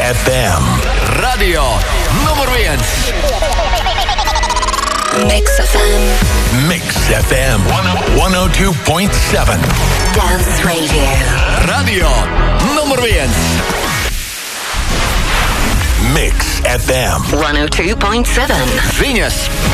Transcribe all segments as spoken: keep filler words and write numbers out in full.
эф эм. Radio numur viens. Mix эф эм. Mix эф эм сто два и семь. Dance Radio. Radio numur viens. Mix эф эм сто два и семь. Ziņas.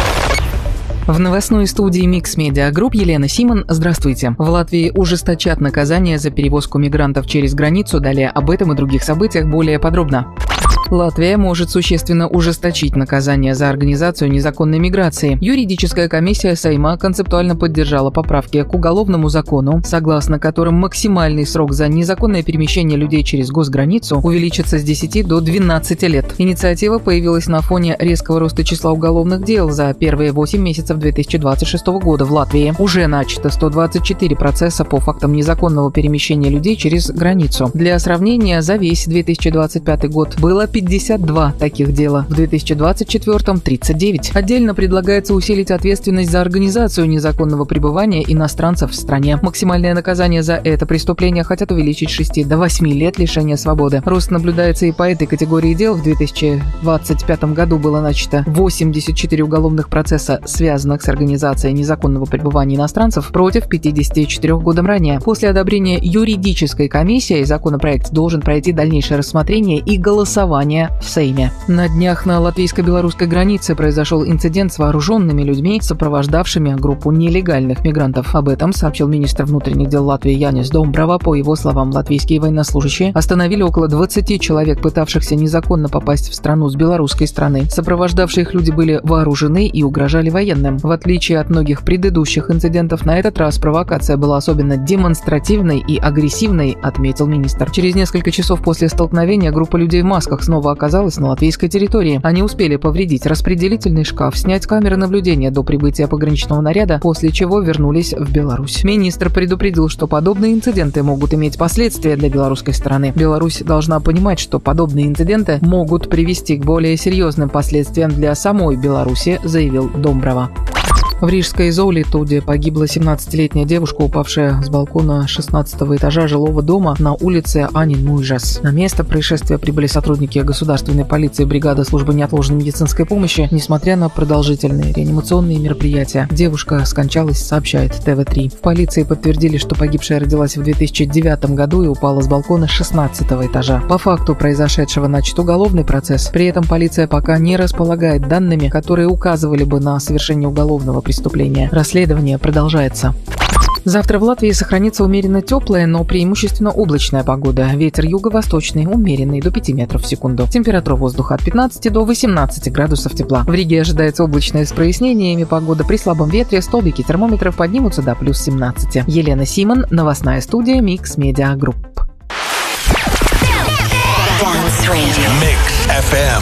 В новостной студии Mix Media Group Елена Симон. Здравствуйте. В Латвии ужесточат наказание за перевозку мигрантов через границу. Далее об этом и других событиях более подробно. Латвия может существенно ужесточить наказание за организацию незаконной миграции. Юридическая комиссия Сейма концептуально поддержала поправки к уголовному закону, согласно которым максимальный срок за незаконное перемещение людей через госграницу увеличится с десяти до двенадцати лет. Инициатива появилась на фоне резкого роста числа уголовных дел за первые восемь месяцев две тысячи двадцать шестого года в Латвии. Уже начато сто двадцать четыре процесса по фактам незаконного перемещения людей через границу. Для сравнения, за весь две тысячи двадцать пятый год было пятьдесят два таких дела, в две тысячи двадцать четвёртом – тридцать девять. Отдельно предлагается усилить ответственность за организацию незаконного пребывания иностранцев в стране. Максимальное наказание за это преступление хотят увеличить с шести до восьми лет лишения свободы. Рост наблюдается и по этой категории дел. В две тысячи двадцать пятом году было начато восемьдесят четыре уголовных процесса, связанных с организацией незаконного пребывания иностранцев, против пятидесяти четырёх годом ранее. После одобрения юридической комиссии законопроект должен пройти дальнейшее рассмотрение и голосование в Сейме. На днях на латвийско-белорусской границе произошел инцидент с вооруженными людьми, сопровождавшими группу нелегальных мигрантов. Об этом сообщил министр внутренних дел Латвии Янис Домбрава. По его словам, латвийские военнослужащие остановили около двадцати человек, пытавшихся незаконно попасть в страну с белорусской стороны. Сопровождавшие их люди были вооружены и угрожали военным. В отличие от многих предыдущих инцидентов, на этот раз провокация была особенно демонстративной и агрессивной, отметил министр. Через несколько часов после столкновения группа людей в масках снова оказалась на латвийской территории. Они успели повредить распределительный шкаф, снять камеры наблюдения до прибытия пограничного наряда, после чего вернулись в Беларусь. Министр предупредил, что подобные инциденты могут иметь последствия для белорусской стороны. Беларусь должна понимать, что подобные инциденты могут привести к более серьезным последствиям для самой Беларуси, заявил Домбрава. В рижской Зоулитуде погибла семнадцатилетняя девушка, упавшая с балкона шестнадцатого этажа жилого дома на улице Анин Муйжас. На место происшествия прибыли сотрудники государственной полиции, бригады службы неотложной медицинской помощи. Несмотря на продолжительные реанимационные мероприятия, девушка скончалась, сообщает тэ вэ три. В полиции подтвердили, что погибшая родилась в две тысячи девятом году и упала с балкона шестнадцатого этажа. По факту произошедшего начат уголовный процесс. При этом полиция пока не располагает данными, которые указывали бы на совершение уголовного преступления. Расследование продолжается. Завтра в Латвии сохранится умеренно теплая, но преимущественно облачная погода. Ветер юго-восточный, умеренный, до пяти метров в секунду. Температура воздуха от пятнадцати до восемнадцати градусов тепла. В Риге ожидается облачная с прояснениями погода. При слабом ветре столбики термометров поднимутся до плюс семнадцати. Елена Симон, новостная студия Mix Media Group. Mix эф эм